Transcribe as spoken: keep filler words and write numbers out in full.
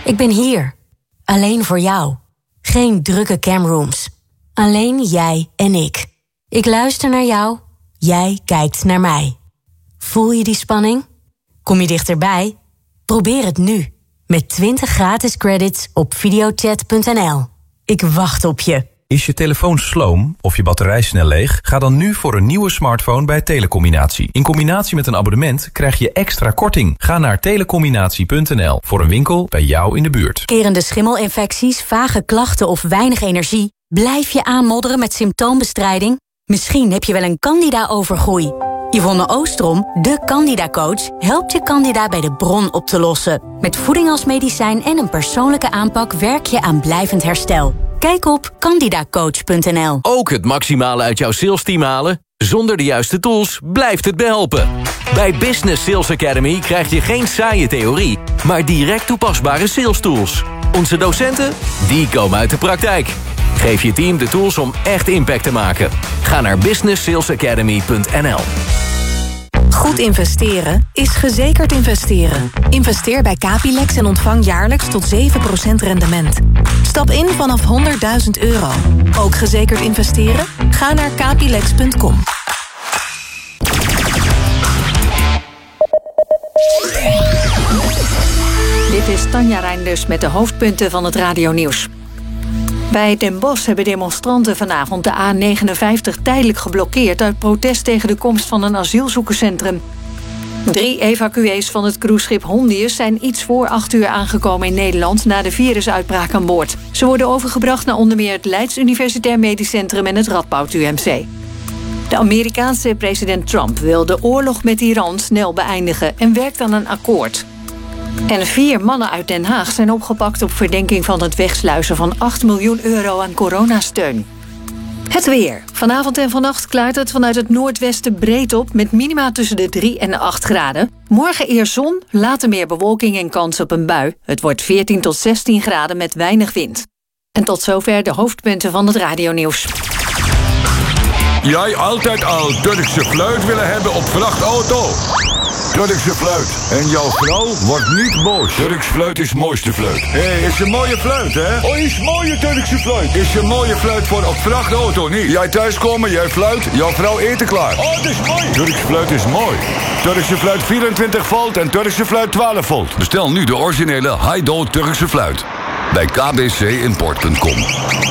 Ik ben hier. Alleen voor jou. Geen drukke camrooms. Alleen jij en ik. Ik luister naar jou. Jij kijkt naar mij. Voel je die spanning? Kom je dichterbij? Probeer het nu. Met twintig gratis credits op videochat punt n l. Ik wacht op je. Is je telefoon sloom of je batterij snel leeg? Ga dan nu voor een nieuwe smartphone bij Telecombinatie. In combinatie met een abonnement krijg je extra korting. Ga naar telecombinatie punt n l voor een winkel bij jou in de buurt. Kerende schimmelinfecties, vage klachten of weinig energie? Blijf je aanmodderen met symptoombestrijding? Misschien heb je wel een candida-overgroei. Yvonne Oostrom, de Candida-coach, helpt je candida bij de bron op te lossen. Met voeding als medicijn en een persoonlijke aanpak werk je aan blijvend herstel. Kijk op candida coach punt n l. Ook het maximale uit jouw salesteam halen? Zonder de juiste tools blijft het behelpen. Bij Business Sales Academy krijg je geen saaie theorie, maar direct toepasbare sales tools. Onze docenten, die komen uit de praktijk. Geef je team de tools om echt impact te maken. Ga naar business sales academy punt n l. Goed investeren is gezekerd investeren. Investeer bij Capilex en ontvang jaarlijks tot zeven procent rendement. Stap in vanaf honderdduizend euro. Ook gezekerd investeren? Ga naar capilex punt com. Dit is Tanja Reinders met de hoofdpunten van het radionieuws. Bij Den Bosch hebben demonstranten vanavond de A negenenvijftig tijdelijk geblokkeerd uit protest tegen de komst van een asielzoekerscentrum. Drie evacuees van het cruiseschip Hondius zijn iets voor acht uur aangekomen in Nederland na de virusuitbraak aan boord. Ze worden overgebracht naar onder meer het Leids Universitair Medisch Centrum en het Radboud U M C. De Amerikaanse president Trump wil de oorlog met Iran snel beëindigen en werkt aan een akkoord. En vier mannen uit Den Haag zijn opgepakt op verdenking van het wegsluizen van acht miljoen euro aan coronasteun. Het weer. Vanavond en vannacht klaart het vanuit het noordwesten breed op met minima tussen de drie en de acht graden. Morgen eerst zon, later meer bewolking en kans op een bui. Het wordt veertien tot zestien graden met weinig wind. En tot zover de hoofdpunten van het radionieuws. Jij altijd al Turkse fluit willen hebben op vrachtauto? Turkse fluit. En jouw vrouw wordt niet boos. Turks fluit is mooiste fluit. Hé, hey, is een mooie fluit, hè? Oh, is mooie Turkse fluit. Is een mooie fluit voor op vrachtauto, niet? Jij thuiskomen, jij fluit, jouw vrouw eten klaar. Oh, dat is mooi. Turks fluit is mooi. Turkse fluit vierentwintig volt en Turkse fluit twaalf volt. Bestel nu de originele Haido Turkse fluit. Bij k b c import punt com.